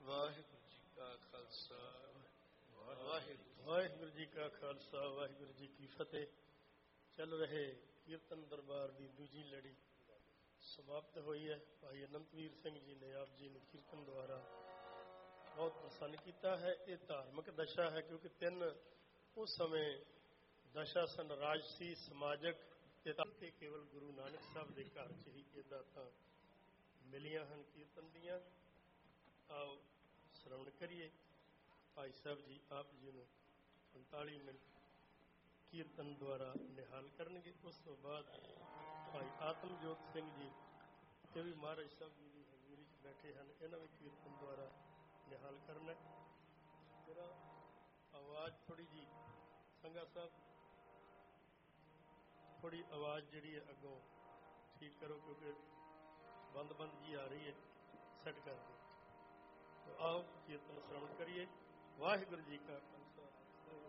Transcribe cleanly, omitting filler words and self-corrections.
ਵਾਹਿਗੁਰੂ ਜੀ ਕਾ ਖਾਲਸਾ ਵਾਹਿਗੁਰੂ ਜੀ ਕਾ ਖਾਲਸਾ ਵਾਹਿਗੁਰੂ ਜੀ ਕੀ ਫਤਿਹ। ਚੱਲ ਰਹੇ ਕੀਰਤਨ ਦਰਬਾਰ ਦੀ ਦੂਜੀ ਲੜੀ ਸਮਾਪਤ ਹੋਈ ਹੈ। ਭਾਈ ਅਨੰਤਵੀਰ ਸਿੰਘ ਜੀ ਨੇ ਆਪ ਜੀ ਨੂੰ ਕੀਰਤਨ ਦੁਆਰਾ ਬਹੁਤ ਪ੍ਰਸੰਨ ਕੀਤਾ ਹੈ। ਇਹ ਧਾਰਮਿਕ ਦਸ਼ਾ ਹੈ, ਕਿਉਂਕਿ ਤਿੰਨ ਉਸ ਸਮੇਂ ਦਸ਼ਾ ਸਨ, ਰਾਜਸੀ, ਸਮਾਜਿਕ ਤੇ ਕੇਵਲ ਗੁਰੂ ਨਾਨਕ ਸਾਹਿਬ ਦੇ ਘਰ 'ਚ ਹੀ ਇਹ ਦਾਤਾਂ ਮਿਲੀਆਂ ਹਨ ਕੀਰਤਨ ਦੀਆਂ। ਆਓ ਸ਼ਰਵਣ ਕਰੀਏ। ਭਾਈ ਸਾਹਿਬ ਜੀ ਆਪ ਜੀ ਨੂੰ 45 ਮਿੰਟ ਕੀਰਤਨ ਦੁਆਰਾ ਨਿਹਾਲ ਕਰਨਗੇ। ਉਸ ਤੋਂ ਬਾਅਦ ਭਾਈ ਆਤਮਜੋਤ ਸਿੰਘ ਜੀ ਇਹ ਵੀ ਮਹਾਰਾਜ ਸਾਹਿਬ ਜੀ ਦੀ ਹਜ਼ੂਰੀ 'ਚ ਬੈਠੇ ਹਨ, ਇਹਨਾਂ ਵੀ ਕੀਰਤਨ ਦੁਆਰਾ ਨਿਹਾਲ ਕਰਨਾ। ਮੇਰਾ ਆਵਾਜ਼ ਥੋੜ੍ਹੀ ਜਿਹੀ ਸੰਗਾ ਸਾਹਿਬ ਥੋੜ੍ਹੀ ਆਵਾਜ਼ ਜਿਹੜੀ ਹੈ ਅੱਗੋਂ ਠੀਕ ਕਰੋ, ਕਿਉਂਕਿ ਬੰਦ ਜੀ ਆ ਰਹੀ ਹੈ, ਸੈੱਟ ਕਰ ਦਿਓ। ਆਓ ਕੀਰਤਨ ਸ਼ਰਵਣ ਕਰੀਏ। ਵਾਹਿਗੁਰੂ ਜੀ ਕਾ ਖਾਲਸਾ।